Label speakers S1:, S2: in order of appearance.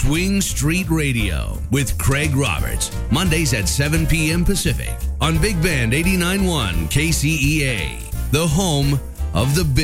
S1: Swing Street Radio with Craig Roberts. Mondays at 7 p.m. Pacific on Big Band 89.1 KCEA, the home of the big.